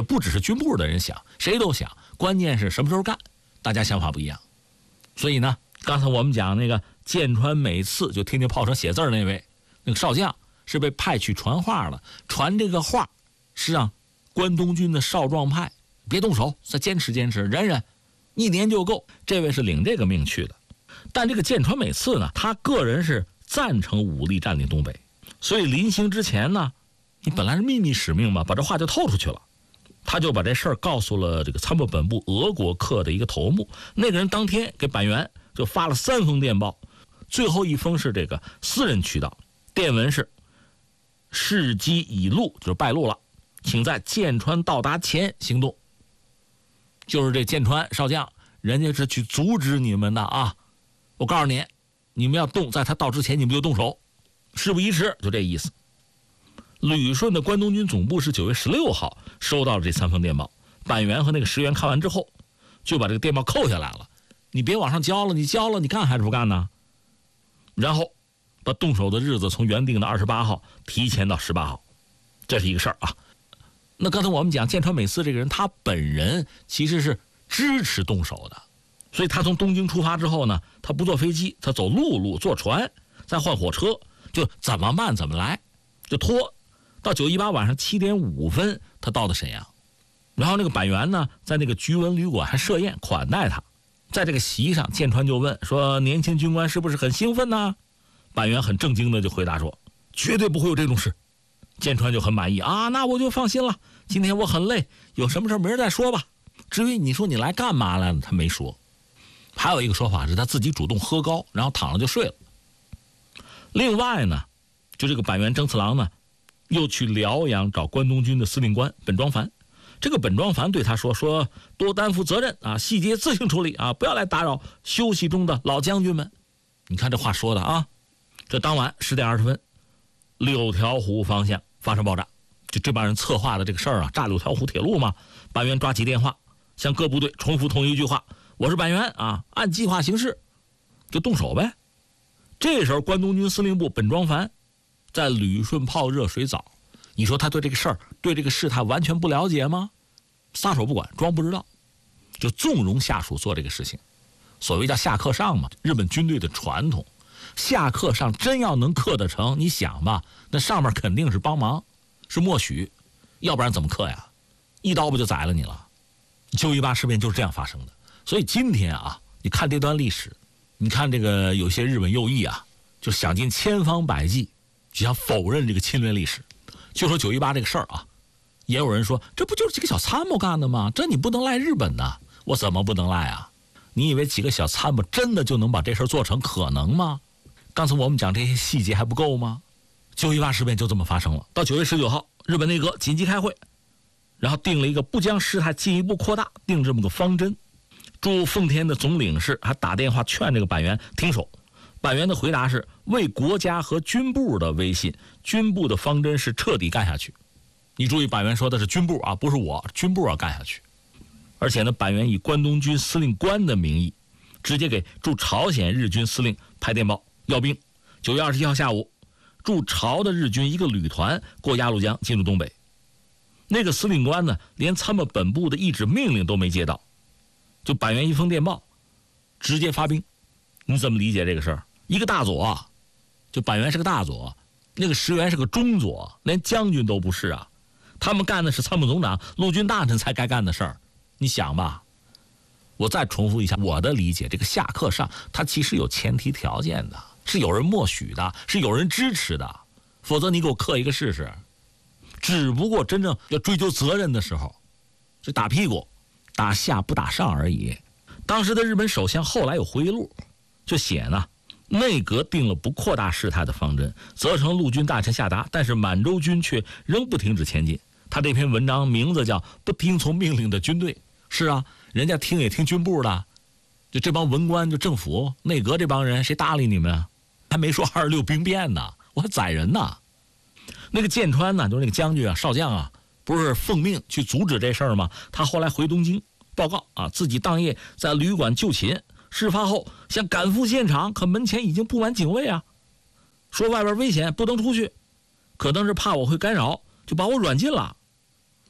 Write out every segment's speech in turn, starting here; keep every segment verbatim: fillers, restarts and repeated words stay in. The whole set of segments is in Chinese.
不只是军部的人想，谁都想，关键是什么时候干，大家想法不一样。所以呢，刚才我们讲那个剑川美次就天天炮车写字那位那个少将是被派去传话了，传这个话是让关东军的少壮派别动手，再坚持坚持，忍忍，一年就够。这位是领这个命去的。但这个剑川美次呢，他个人是赞成武力占领东北，所以临行之前呢，你本来是秘密使命嘛，把这话就透出去了。他就把这事儿告诉了这个参谋本部俄国课的一个头目，那个人当天给板垣就发了三封电报，最后一封是这个私人渠道，电文是事机已露，就是败露了，请在剑川到达前行动。就是这剑川少将，人家是去阻止你们的啊！我告诉你，你们要动，在他到之前你们就动手，事不宜迟，就这意思。旅顺的关东军总部是九月十六号收到了这三封电报，板垣和那个石原看完之后，就把这个电报扣下来了。你别往上交了，你交了，你干还是不干呢？然后把动手的日子从原定的二十八号提前到十八号，这是一个事儿啊。那刚才我们讲剑川美次这个人，他本人其实是支持动手的，所以他从东京出发之后呢，他不坐飞机，他走陆路，坐船，再换火车，就怎么慢怎么来，就拖。到九一八晚上七点五分，他到的沈阳，然后那个板垣呢，在那个菊文旅馆还设宴款待他。在这个席上，剑川就问说：“年轻军官是不是很兴奋呢？”板垣很正经的就回答说：“绝对不会有这种事。”剑川就很满意啊，那我就放心了。今天我很累，有什么事明儿再说吧。至于你说你来干嘛来了，他没说。还有一个说法是他自己主动喝高，然后躺了就睡了。另外呢，就这个板垣征次郎呢，又去辽阳找关东军的司令官本庄繁。这个本庄繁对他说：“说多担负责任啊，细节自行处理啊，不要来打扰休息中的老将军们。”你看这话说的啊。这当晚十点二十分，六条湖方向发生爆炸。就这帮人策划的这个事儿啊，炸六条湖铁路嘛。板垣抓起电话，向各部队重复同一句话：“我是板垣啊，按计划行事。”就动手呗。这时候关东军司令部本庄繁在旅顺泡热水澡，你说他对这个事儿、对这个事他完全不了解吗？撒手不管，装不知道，就纵容下属做这个事情。所谓叫下克上嘛，日本军队的传统。下克上真要能克得成，你想吧，那上面肯定是帮忙，是默许，要不然怎么克呀？一刀不就宰了你了？九一八事变就是这样发生的。所以今天啊，你看这段历史，你看这个有些日本右翼啊，就想尽千方百计，就想否认这个侵略历史。就说九一八这个事儿啊，也有人说这不就是几个小参谋干的吗？这你不能赖日本的。我怎么不能赖啊？你以为几个小参谋真的就能把这事儿做成？可能吗？刚才我们讲这些细节还不够吗？九一八事变就这么发生了。到九月十九号，日本内阁紧急开会，然后定了一个不将事态进一步扩大，定这么个方针。驻奉天的总领事还打电话劝这个板垣停手。板垣的回答是：为国家和军部的威信，军部的方针是彻底干下去。你注意，板垣说的是军部啊，不是我，军部要干下去。而且呢，板垣以关东军司令官的名义，直接给驻朝鲜日军司令派电报要兵。九月二十一号下午，驻朝的日军一个旅团过鸭绿江进入东北。那个司令官呢，连参谋本部的一纸命令都没接到，就板垣一封电报，直接发兵。你怎么理解这个事儿？一个大佐，就板垣是个大佐，那个石原是个中佐，连将军都不是啊。他们干的是参谋总长、陆军大臣才该干的事儿。你想吧，我再重复一下我的理解，这个下克上它其实有前提条件的，是有人默许的，是有人支持的，否则你给我克一个试试。只不过真正要追究责任的时候，是打屁股，打下不打上而已。当时的日本首相后来有回忆录，就写呢，内阁定了不扩大事态的方针，责成陆军大臣下达，但是满洲军却仍不停止前进。他这篇文章名字叫《不听从命令的军队》。是啊，人家听也听军部的，就这帮文官，就政府内阁这帮人，谁搭理你们啊？还没说二十六兵变呢，我还宰人呢。那个剑川呢，就是那个将军啊、少将啊，不是奉命去阻止这事儿吗？他后来回东京报告啊，自己当夜在旅馆就寝，事发后想赶赴现场，可门前已经布满警卫啊，说外边危险不能出去，可能是怕我会干扰，就把我软禁了。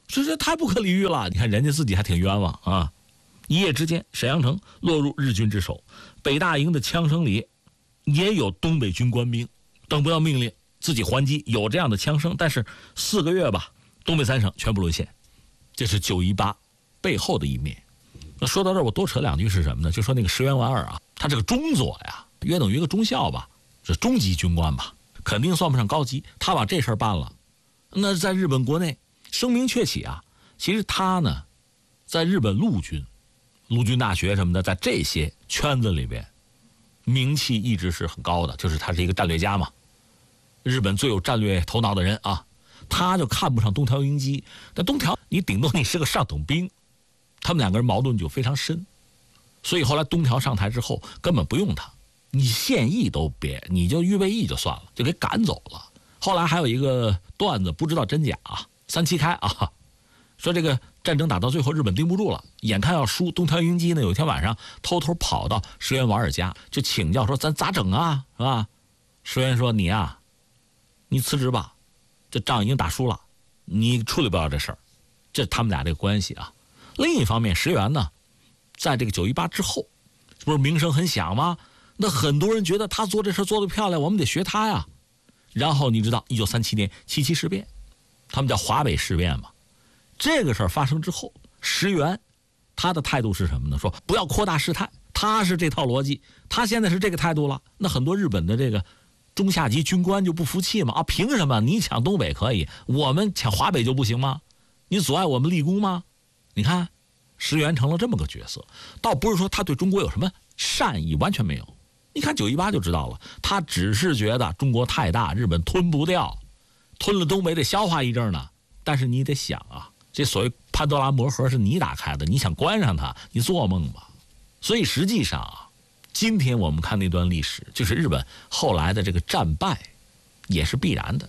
说这太不可理喻了。你看人家自己还挺冤枉啊！一夜之间，沈阳城落入日军之手，北大营的枪声里也有东北军官兵，等不到命令自己还击，有这样的枪声。但是四个月吧，东北三省全部沦陷，这是九一八背后的一面。那说到这儿，我多扯两句是什么呢？就说那个石原莞尔啊，他这个中佐呀，约等于一个中校吧，是中级军官吧，肯定算不上高级。他把这事儿办了，那在日本国内声名鹊起啊。其实他呢，在日本陆军、陆军大学什么的，在这些圈子里边，名气一直是很高的，就是他是一个战略家嘛，日本最有战略头脑的人啊。他就看不上东条英机，但东条你顶多你是个上等兵，他们两个人矛盾就非常深。所以后来东条上台之后，根本不用他，你现役都别，你就预备役就算了，就给赶走了。后来还有一个段子，不知道真假啊，三七开啊，说这个战争打到最后，日本盯不住了，眼看要输，东条英机呢有一天晚上偷偷跑到石原莞尔家，就请教说咱咋整啊，是吧？石原说你啊，你辞职吧，这仗已经打输了，你处理不了这事儿。这他们俩这个关系啊。另一方面，石原呢，在这个九一八之后，不是名声很响吗？那很多人觉得他做这事做得漂亮，我们得学他呀。然后你知道，一九三七年七七事变，他们叫华北事变嘛。这个事儿发生之后，石原他的态度是什么呢？说不要扩大事态，他是这套逻辑，他现在是这个态度了。那很多日本的这个中下级军官就不服气嘛，啊，凭什么你抢东北可以，我们抢华北就不行吗？你阻碍我们立功吗？你看，石原成了这么个角色，倒不是说他对中国有什么善意，完全没有。你看九一八就知道了，他只是觉得中国太大，日本吞不掉，吞了东北得消化一阵呢。但是你得想啊，这所谓潘多拉魔盒是你打开的，你想关上它，你做梦吧。所以实际上啊，今天我们看那段历史，就是日本后来的这个战败，也是必然的。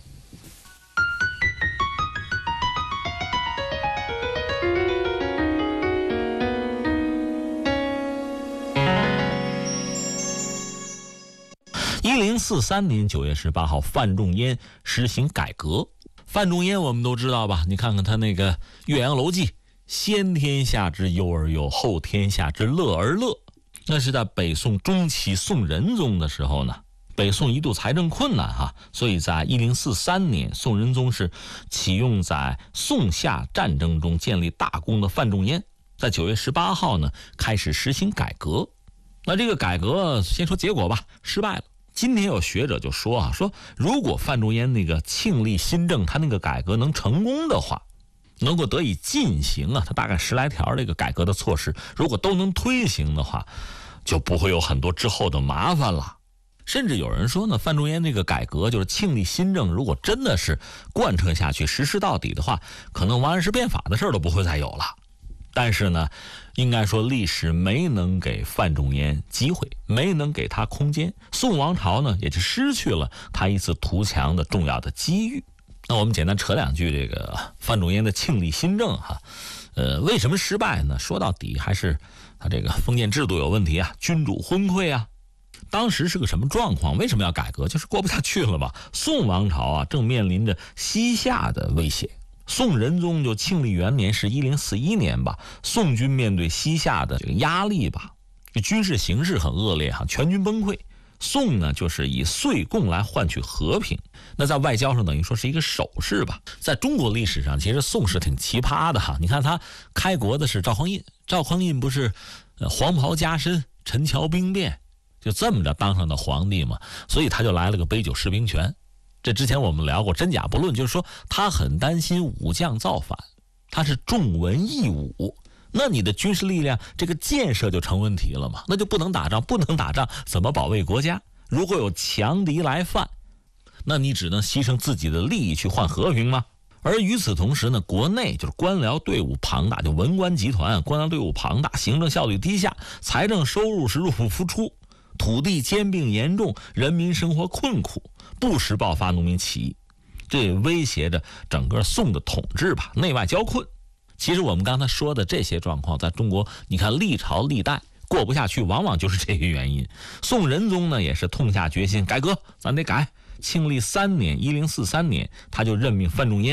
一零四三年九月十八号，范仲淹实行改革。范仲淹我们都知道吧？你看看他那个《岳阳楼记》，先天下之忧而忧，后天下之乐而乐。那是在北宋中期宋仁宗的时候呢，北宋一度财政困难哈，所以在一零四三年，宋仁宗是启用在宋夏战争中建立大功的范仲淹，在九月十八号呢开始实行改革。那这个改革先说结果吧，失败了。今天有学者就说啊，说如果范仲淹那个庆历新政他那个改革能成功的话，能够得以进行啊，他大概十来条这个改革的措施，如果都能推行的话，就不会有很多之后的麻烦了。甚至有人说呢，范仲淹这个改革就是庆历新政，如果真的是贯彻下去实施到底的话，可能王安石变法的事儿都不会再有了。但是呢，应该说历史没能给范仲淹机会，没能给他空间，宋王朝呢也就失去了他一次图强的重要的机遇。那我们简单扯两句这个范仲淹的庆历新政哈，呃，为什么失败呢？说到底还是他这个封建制度有问题啊，君主昏聩啊。当时是个什么状况？为什么要改革？就是过不下去了吧？宋王朝啊正面临着西夏的威胁。宋仁宗就庆历元年是一零四一年吧，宋军面对西夏的这个压力吧，军事形势很恶劣哈，全军崩溃。宋呢就是以岁贡来换取和平，那在外交上等于说是一个手势吧。在中国历史上，其实宋是挺奇葩的哈。你看他开国的是赵匡胤，赵匡胤不是呃黄袍加身、陈桥兵变，就这么着当上的皇帝嘛，所以他就来了个杯酒释兵权。这之前我们聊过，真假不论，就是说他很担心武将造反，他是重文抑武，那你的军事力量这个建设就成问题了嘛，那就不能打仗，不能打仗怎么保卫国家？如果有强敌来犯，那你只能牺牲自己的利益去换和平吗？而与此同时呢，国内就是官僚队伍庞大，就文官集团官僚队伍庞大，行政效率低下，财政收入是入不敷出，土地兼并严重，人民生活困苦，不时爆发农民起义，这威胁着整个宋的统治吧，内外交困。其实我们刚才说的这些状况，在中国你看历朝历代过不下去，往往就是这个原因。宋仁宗呢也是痛下决心改革，咱得改。庆历三年一零四三年他就任命范仲淹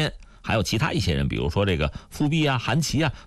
还有其他一些人，比如说这个富弼啊、韩琦啊，